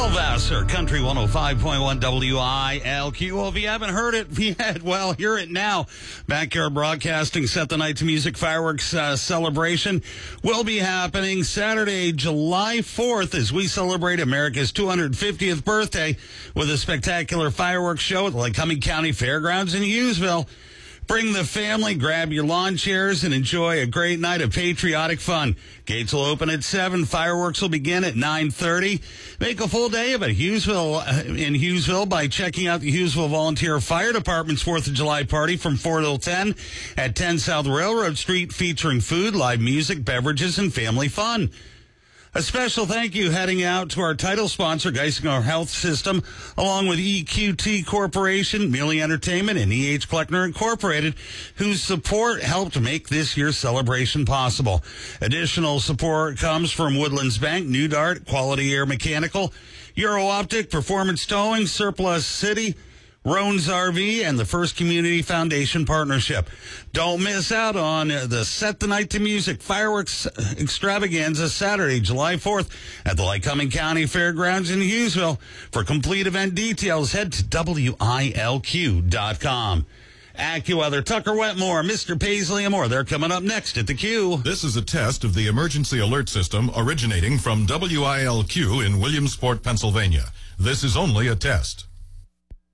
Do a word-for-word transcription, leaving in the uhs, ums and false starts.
Bill Vassar, Country one oh five point one W I L Q. Well, if you haven't heard it yet, well, hear it now. Backyard Broadcasting Set the Night to Music Fireworks uh, celebration will be happening Saturday, July fourth, as we celebrate America's two hundred fiftieth birthday with a spectacular fireworks show at the Lycoming County Fairgrounds in Hughesville. Bring the family, grab your lawn chairs, and enjoy a great night of patriotic fun. Gates will open at seven. Fireworks will begin at nine thirty. Make a full day of it Hughesville, uh, in Hughesville by checking out the Hughesville Volunteer Fire Department's fourth of July party from four till ten at ten South Railroad Street, featuring food, live music, beverages, and family fun. A special thank you heading out to our title sponsor, Geisinger Health System, along with E Q T Corporation, Mealy Entertainment, and E H. Kleckner Incorporated, whose support helped make this year's celebration possible. Additional support comes from Woodlands Bank, New Dart, Quality Air Mechanical, Euro Optic, Performance Towing, Surplus City, Roan's R V, and the First Community Foundation Partnership. Don't miss out on the Set the Night to Music Fireworks Extravaganza Saturday, July fourth at the Lycoming County Fairgrounds in Hughesville. For complete event details, head to W I L Q dot com. AccuWeather, Tucker Wetmore, Mister Paisley, and more. They're coming up next at the Q. This is a test of the emergency alert system originating from W I L Q in Williamsport, Pennsylvania. This is only a test.